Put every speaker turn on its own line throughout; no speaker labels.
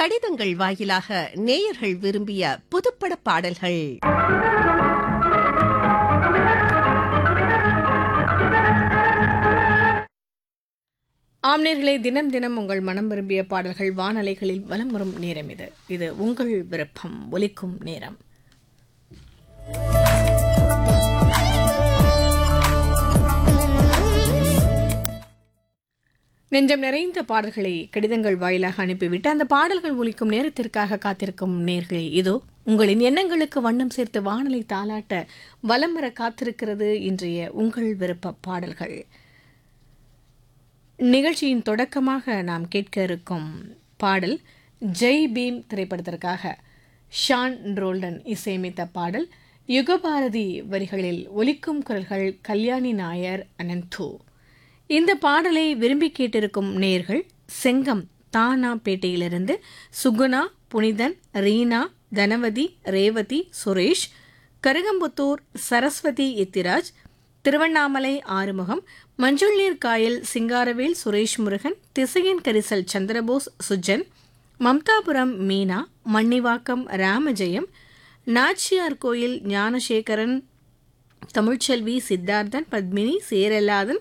கடிதங்கள் வாயிலாக நேயர்கள் விரும்பிய புதுப்பட பாடல்கள்.
ஆம்நேர்களே, தினம் தினம் உங்கள் மனம் விரும்பிய பாடல்கள் வானலைகளில் வலம் வரும் நேரம் இது. இது உங்கள் விருப்பம் ஒலிக்கும் நேரம். நெஞ்சம் நிறைந்த பாடல்களை கடிதங்கள் வாயிலாக அனுப்பிவிட்டு அந்த பாடல்கள் ஒலிக்கும் நேரத்திற்காக காத்திருக்கும் நேர்களே, இதோ உங்களின் எண்ணங்களுக்கு வண்ணம் சேர்த்து வானலை தாலாட்ட வலம் வர காத்திருக்கிறது இன்றைய உங்கள் விருப்ப பாடல்கள். நிகழ்ச்சியின் தொடக்கமாக நாம் கேட்க இருக்கும் பாடல் ஜெய் பீம் திரைப்படத்திற்காக ஷான் ரோல்டன் இசையமைத்த பாடல். யுகபாரதி வரிகளில் ஒலிக்கும் குரல்கள் கல்யாணி நாயர், அனந்து. இந்த பாடலை விரும்பி கேட்டிருக்கும் நேயர்கள் செங்கம் தானாப்பேட்டையிலிருந்து சுகுணா, புனிதன், ரீனா, தனவதி, ரேவதி, சுரேஷ், கருகம்புத்தூர் சரஸ்வதி எத்திராஜ், திருவண்ணாமலை ஆறுமுகம், மஞ்சுள்நீர் காயல் சிங்காரவேல், சுரேஷ் முருகன், திசையன் கரிசல் சந்திரபோஸ், சுஜன், மம்தாபுரம் மீனா, மன்னிவாக்கம் ராமஜெயம், நாச்சியார் கோயில் ஞானசேகரன், தமிழ்ச்செல்வி, சித்தார்த்தன், பத்மினி, சேரலாதன்,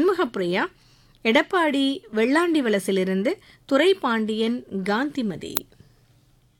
சண்முகப்பிரியா, எடப்பாடி வெள்ளாண்டி வலசிலிருந்து துரைபாண்டியன், காந்திமதி.